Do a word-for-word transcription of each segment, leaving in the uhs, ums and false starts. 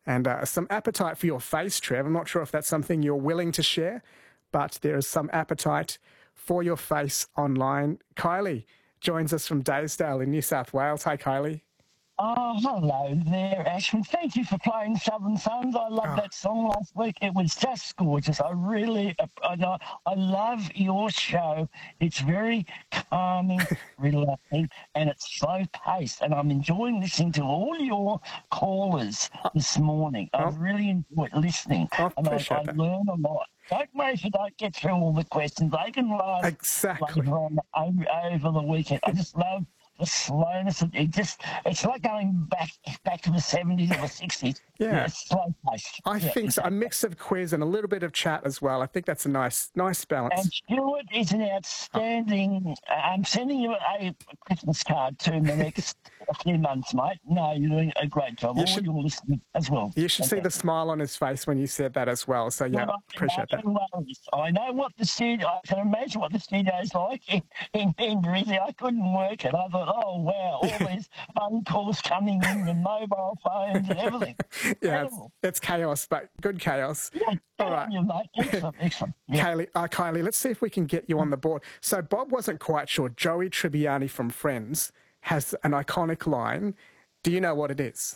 and uh, some appetite for your face, Trev. I'm not sure if that's something you're willing to share, but there is some appetite for your face online. Kylie joins us from Daysdale in New South Wales. Hi, Kylie. Oh, hello there, Ashwin. Thank you for playing Southern Suns. I loved Oh. that song last week. It was just gorgeous. I really, I, I love your show. It's very calming, relaxing, and it's slow paced. And I'm enjoying listening to all your callers this morning. I've really enjoyed listening, I and I, appreciate I that. learn a lot. Don't worry if you don't get through all the questions. They can last Exactly. later on over, over the weekend. I just love the slowness. Of, it just, it's like going back back to the seventies or the sixties. Yeah. It's slow paced. I yeah, think so. A mix of quiz and a little bit of chat as well. I think that's a nice nice balance. And Stuart is an outstanding. Uh, I'm sending you a Christmas card too in the next few months, mate. No, you're doing a great job. You All should- your listeners as well. You should see Okay. the smile on his face when you said that as well. So, yeah, Well, appreciate that. I know what the studio. I can imagine what the studio's like in in, in Brizzy. I couldn't work it. I thought, oh wow, all these phone calls coming in and mobile phones and everything. Yeah, it's, Incredible. it's chaos, but good chaos. Yeah, All right. you, mate. Excellent, excellent. Yeah. Kylie, uh, Kylie, let's see if we can get you on the board. So Bob wasn't quite sure. Joey Tribbiani from Friends has an iconic line. Do you know what it is?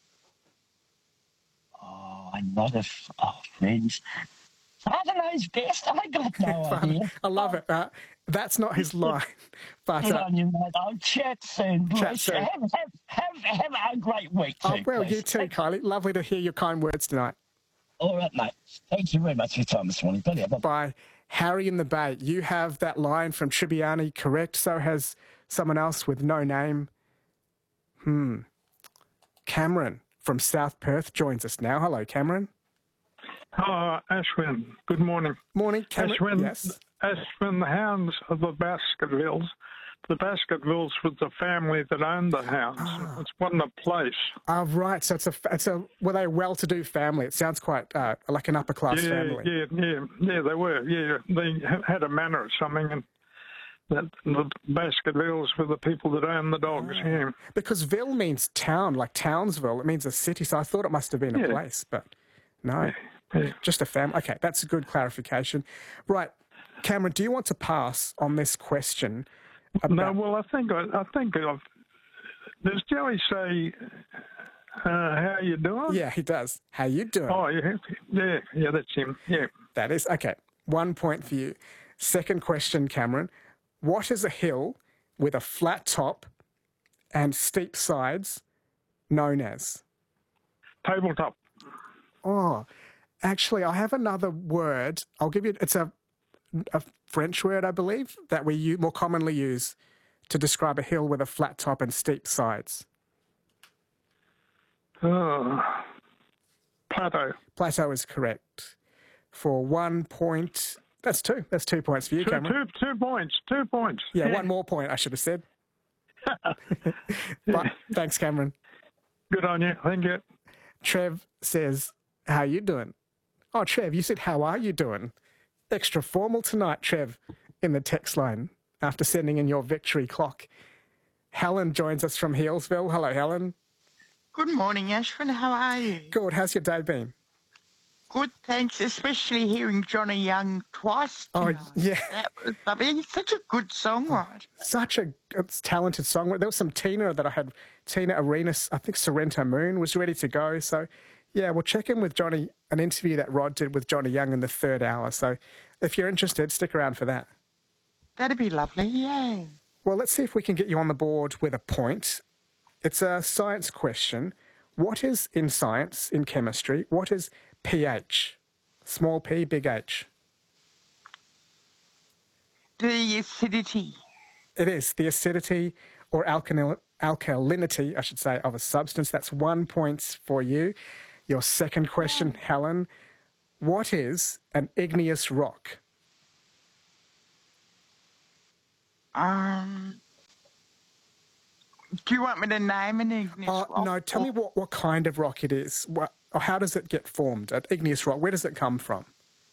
Oh, I'm not a f- oh, friends. Father knows best. I got no idea. I love it. Uh, that's not his line. But Good uh, on you, mate. I'll chat soon. Chat Bless soon. you. Have, have, have, have a great week too. oh, well, please. you too, Kylie. Lovely to hear your kind words tonight. All right, mate. Thank you very much for your time this morning. Bye. By Harry in the Bay. You have that line from Tribbiani correct. So has someone else with no name. Hmm. Cameron from South Perth joins us now. Hello, Cameron. Oh, Ashwin, good morning. Morning, Cameron. Ashwin, Yes. Ashwin, the hounds of the Baskervilles. The Baskervilles was the family that owned the hounds. Ah. It wasn't a place. Oh, right. So it's a, it's a, were they a well-to-do family? It sounds quite uh, like an upper-class yeah, family. yeah, yeah, yeah, they were. Yeah, they ha- had a manor or something, and that the Baskervilles were the people that owned the dogs. Ah. Yeah, Because Ville means town, like Townsville. It means a city. So I thought it must have been a Yeah. place, but no, yeah. just a family. Okay, that's a good clarification. Right, Cameron, do you want to pass on this question? No, About, well, I think I, I think I've. Does Joey say, uh, "How you doing"? yeah, he does. How you doing? Oh, yeah, yeah, yeah. That's him. Yeah. That is, okay, one point for you. Second question, Cameron. What is a hill with a flat top and steep sides known as? Tabletop. Oh, actually, I have another word. I'll give you, it's a, a French word, I believe, that we u- more commonly use to describe a hill with a flat top and steep sides. Oh, plateau. Plateau is correct. For one point, that's two. That's two points for you, Two, Cameron. two, two points. Two points. Yeah, one more point, I should have said. But thanks, Cameron. Good on you. Thank you. Trev says, how you doing? Oh, Trev, you said, how are you doing? Extra formal tonight, Trev, in the text line after sending in your victory clock. Helen joins us from Healesville. Hello, Helen. Good morning, Ashwin. How are you? Good. How's your day been? Good, thanks. Especially hearing Johnny Young twice. Oh, tonight. yeah. That was lovely. He's such a good songwriter. Such a it's talented songwriter. There was some Tina that I had. Tina Arenas, I think Sorrento Moon was ready to go. So, yeah, we'll check in with Johnny, an interview that Rod did with Johnny Young in the third hour. So if you're interested, stick around for that. That'd be lovely, yay. Well, let's see if we can get you on the board with a point. It's a science question. What is, in science, in chemistry, what is pH? Small p, big H. The acidity. It is the acidity or alkali- alkalinity, I should say, of a substance. That's one point for you. Your second question, Helen. What is an igneous rock? Um, do you want me to name an igneous Uh, rock? no, tell me what, what kind of rock it is. What, or how does it get formed? An igneous rock, where does it come from?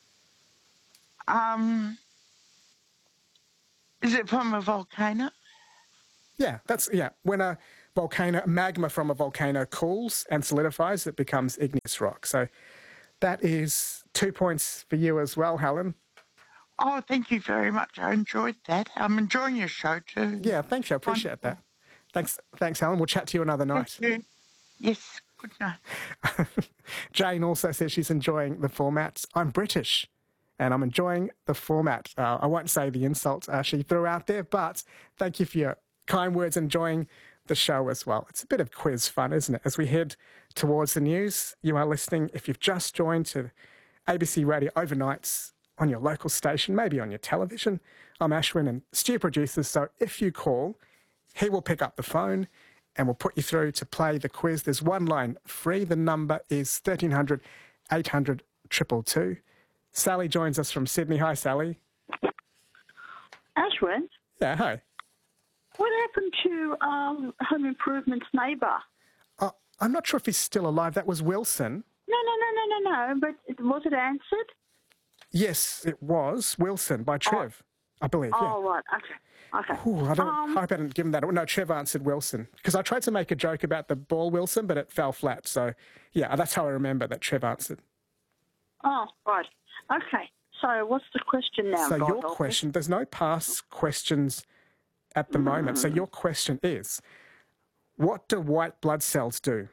Um, is it from a volcano? Yeah, that's, yeah. When a volcano magma from a volcano cools and solidifies, it becomes igneous rock. So that is two points for you as well, Helen. Oh, thank you very much. I enjoyed that. I'm enjoying your show too. Yeah, thanks. I appreciate that. Thanks, thanks, Helen. We'll chat to you another night. Thank you. Yes, good night. Jane also says she's enjoying the format. I'm British, and I'm enjoying the format. Uh, I won't say the insult uh, she threw out there, but thank you for your kind words, enjoying the show as well. It's a bit of quiz fun, isn't it? As we head towards the news, you are listening, if you've just joined, to A B C Radio Overnights on your local station, maybe on your television. I'm Ashwin, and Stu produces, so if you call, he will pick up the phone and we'll put you through to play the quiz. There's one line free. The number is thirteen hundred, eight hundred, two two two. Sally joins us from Sydney. Hi, Sally. Ashwin, Yeah, hi. what happened to um, Home Improvement's neighbour? Uh, I'm not sure if he's still alive. That was Wilson. No, no, no, no, no, no. But it, was it answered? Yes, it was Wilson by Trev, I believe. Yeah. Oh, right. Okay. Okay. Ooh, I don't. Um, I hope I didn't give him that. No, Trev answered Wilson because I tried to make a joke about the ball Wilson, but it fell flat. So, yeah, that's how I remember that Trev answered. Oh, right. Okay. So what's the question now? So God your help me? question, there's no past questions at the moment. So your question is, what do white blood cells do?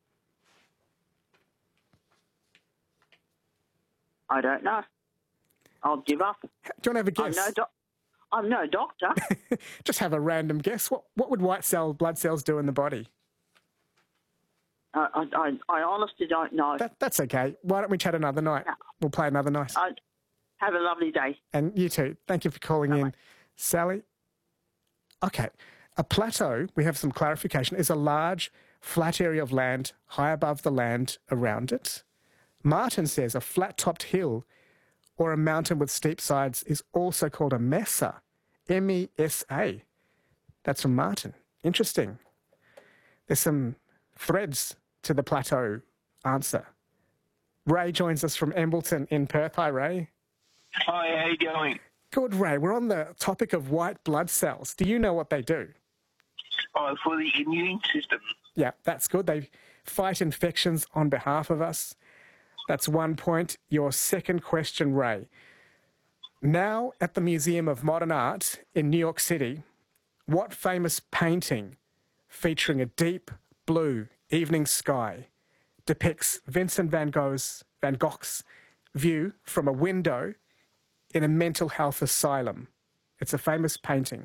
I don't know. I'll give up. Do you want to have a I'm guess? no, doc- I'm no doctor. Just have a random guess. What what would white cell blood cells do in the body? I, I, I, I honestly don't know. That, that's okay. Why don't we chat another night? No. We'll play another night. I, have a lovely day. And you too. Thank you for calling in, Sally. Okay. A plateau, we have some clarification, is a large, flat area of land high above the land around it. Martin says a flat-topped hill or a mountain with steep sides is also called a mesa, M E S A. That's from Martin. Interesting. There's some threads to the plateau answer. Ray joins us from Embleton in Perth. Hi, Ray. Hi, how you going? Good, Ray. We're on the topic of white blood cells. Do you know what they do? Oh, for the immune system. Yeah, that's good. They fight infections on behalf of us. That's one point. Your second question, Ray. Now at the Museum of Modern Art in New York City, what famous painting featuring a deep blue evening sky depicts Vincent van Gogh's, Van Gogh's view from a window in a mental health asylum? It's a famous painting.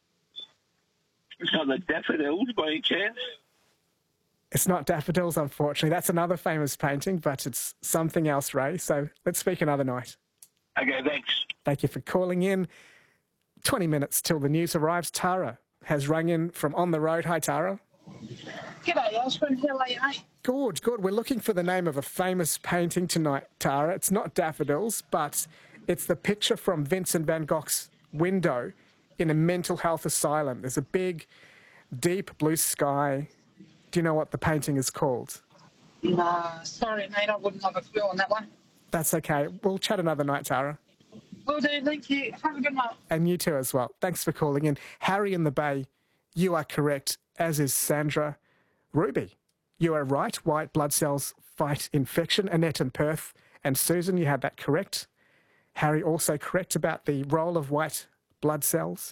It's not the daffodils by any chance? It's not daffodils, unfortunately. That's another famous painting, but it's something else, Ray. So let's speak another night. Okay, thanks. Thank you for calling in. twenty minutes till the news arrives. Tara has rung in from on the road. Hi, Tara. G'day, Ashwin. How are you, mate? Good, good. We're looking for the name of a famous painting tonight, Tara. It's not daffodils, but it's the picture from Vincent van Gogh's window in a mental health asylum. There's a big, deep blue sky. Do you know what the painting is called? No, sorry, mate. I wouldn't have a clue on that one. That's okay. We'll chat another night, Tara. Will do. Thank you. Have a good night. And you too as well. Thanks for calling in. Harry in the Bay, you are correct, as is Sandra. Ruby, you are right. White blood cells fight infection. Annette in Perth and Susan, you had that correct. Harry also correct about the role of white blood cells.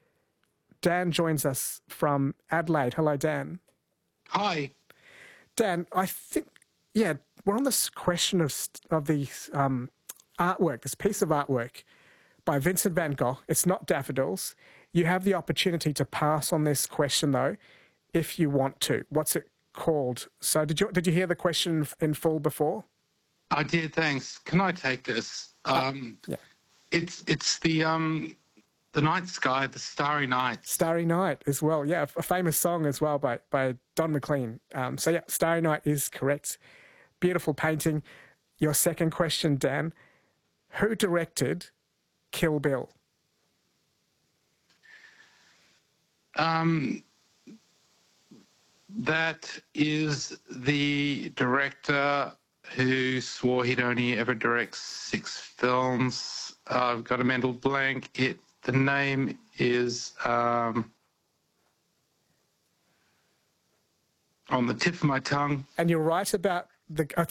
Dan joins us from Adelaide. Hello, Dan. Hi. Dan, I think, yeah, we're on this question of of the um, artwork, this piece of artwork by Vincent van Gogh. It's not daffodils. You have the opportunity to pass on this question, though, if you want to. What's it called? So did you did you hear the question in full before? I did, thanks. Can I take this? Um, yeah. It's it's the um, the night sky, the starry night. Starry Night as well. Yeah, a famous song as well by, by Don McLean. Um, so, yeah, Starry Night is correct. Beautiful painting. Your second question, Dan. Who directed Kill Bill? Um, that is the director who swore he'd only ever direct six films. Uh, I've got a mental blank. It the name is um, on the tip of my tongue. And you're right about the. I